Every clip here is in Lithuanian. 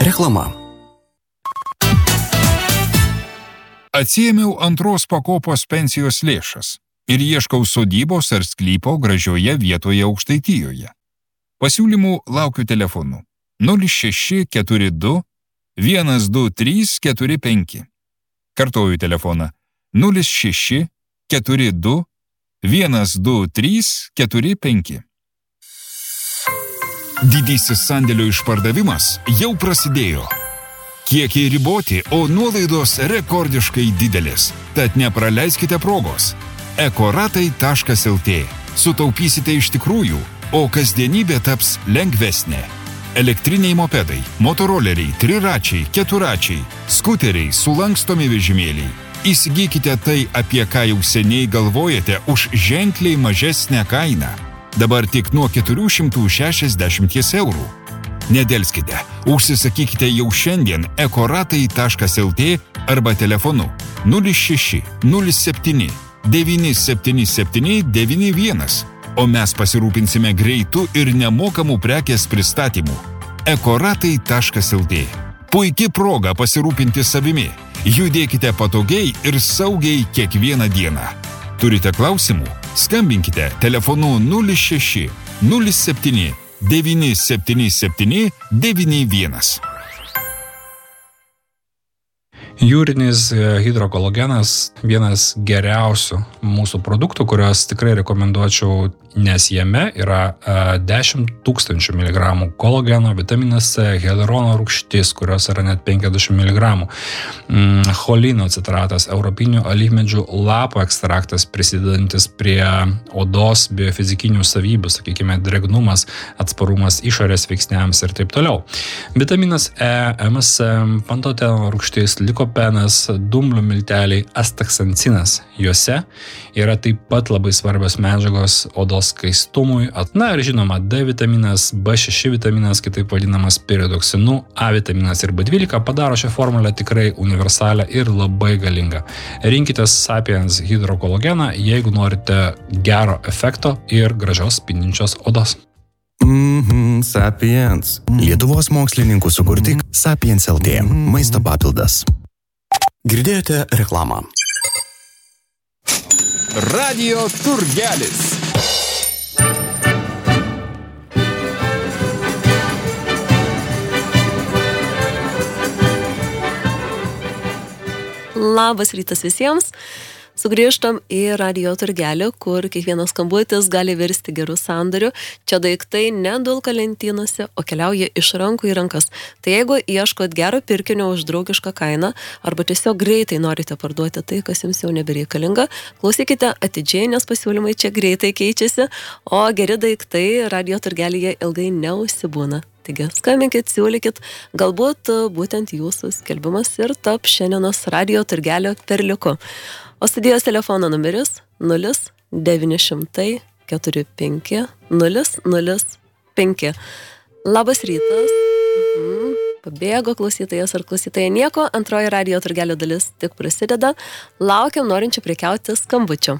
Reklama. Atsiėmiau antros pakopos pensijos lėšas ir ieškau sodybos ar sklypo gražioje vietoje Aukštaitijoje. Pasiūlymų laukiu telefonu 0642 12345. Kartoju telefoną 0642 12345. Didysis sandėlio išpardavimas jau prasidėjo. Kiekiai riboti, o nuolaidos rekordiškai didelės. Tad nepraleiskite progos. ekoratai.lt. Sutaupysite iš tikrųjų, o kasdienybė taps lengvesnė. Elektriniai mopedai, motoroleriai, triračiai, keturačiai, skuteriai, sulankstomi vežimėliai. Įsigykite tai, apie ką jau seniai galvojate, už ženkliai mažesnę kainą. Dabar tik nuo 460 eurų. Nedelskite, užsisakykite jau šiandien ekoratai.lt arba telefonu 06 07 977 91, o mes pasirūpinsime greitų ir nemokamų prekės pristatymų. ekoratai.lt. Puiki proga pasirūpinti savimi. Judėkite patogiai ir saugiai kiekvieną dieną. Turite klausimų? Skambinkite telefonu 06 07 977 91. Jūrinis hidrokolagenas vienas geriausių mūsų produktų, kuriuos tikrai rekomenduočiau, nes jame yra 10 000 mg kolageno, vitaminas C, hialurono rūgštis, kurios yra net 50 mg, cholino citratas, europinių alyvmedžių lapų ekstraktas, prisidedantis prie odos biofizikinių savybių, sakykime, drėgnumas, atsparumas išorės veiksniams ir taip toliau. Vitaminas E, MSM, pantoteno rūgštis, likopenas, dumblių milteliai, astaksancinas. Juose yra taip pat labai svarbios medžiagos odos skaistumui. Na ir žinoma, D vitaminas, B6 vitaminas, kitaip vadinamas piridoksinu, A vitaminas ir B12 padaro šią formulę tikrai universalią ir labai galingą. Rinkitės Sapiens hidrokolageną, jeigu norite gero efekto ir gražios spindinčios odos. Sapiens. Lietuvos mokslininkų sukurti Sapiens LT. Maisto papildas. Girdėjote reklamą. Radio turgelis. Labas rytas visiems. Sugrįžtam į radio turgelį, kur kiekvienas skambutis gali virsti gerų sandorių. Čia daiktai nedulka lentynose, o keliauja iš rankų į rankas. Tai jeigu ieškot gero pirkinio už draugišką kainą, arba tiesiog greitai norite parduoti tai, kas jums jau nebereikalinga, klausykite atidžiai, nes pasiūlymai čia greitai keičiasi, o geri daiktai radio turgelyje ilgai neužsibūna. Taigi, skambinkit, siūlykit, galbūt būtent jūsų skelbimas ir tap šiandienos radio turgelio perliuku. O studijos telefono numeris 0900 45 005. Labas rytas. Pabėgo klausytojas ar klausytoja nieko, antroji radio turgelio dalis tik prasideda. Laukiam norinčių prekiauti skambučių.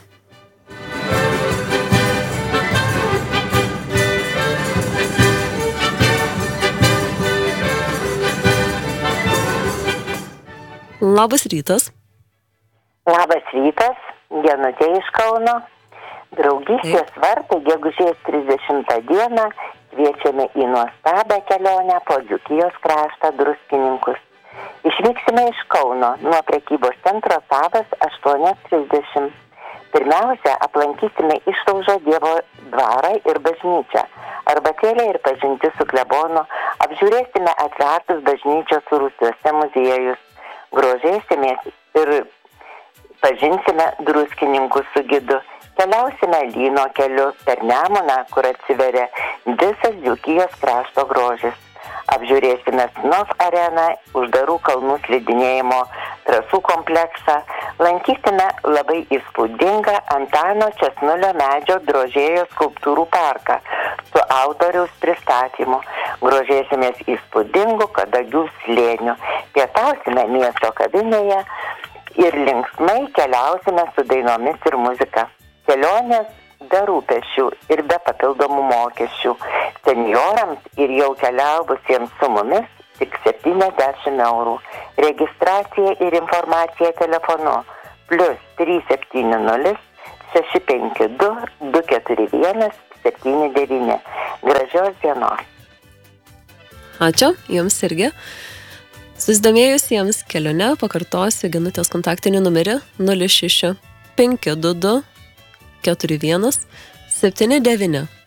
Labas rytas. Labas rytas, Genutė iš Kauno. Draugystės vartai gegužės 30 dieną kviečiame į nuostabią kelionę po Dzūkijos kraštą Druskininkus. Išvyksime iš Kauno nuo prekybos centro Savas 8:30. Pirmiausia, aplankysime Išlaužo Dievo dvarą ir bažnyčią, arbatėlę ir pažinti su klebonu, apžiūrėsime atvertus bažnyčios rūsiuose muziejus, grožėsimės ir pažinsime Druskininkus su gidu. Keliausime Lyno keliu per Nemuną, kur atsiveria visas Dzūkijos krašto grožis. Apžiūrėsime Snov areną, uždarų kalnų slidinėjimo trasų kompleksą, lankysime labai įspūdingą Antano Česnulio medžio drožėjo skulptūrų parką su autoriaus pristatymu. Grožėsimės įspūdingų Kadagių slėnių, pietausime miesto kavinėje ir linksmai keliausime su dainomis ir muzika. Kelionės be rūpesčių ir be papildomų mokesčių. Seniorams ir jau keliavusiems su mumis tik 70 eurų. Registracija ir informacija telefonu +370 652 241 79. Gražios dienos. Ačiū, jums irgi. Susidomėjusiems kelione pakartosiu Genutės kontaktinį numerį 06 522 41 79.